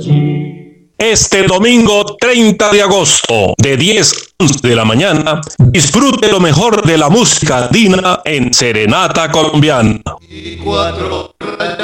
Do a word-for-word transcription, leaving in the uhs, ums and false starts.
Este domingo treinta de agosto, de diez a once de la mañana, disfrute lo mejor de la música andina en Serenata Colombiana. Y cuatro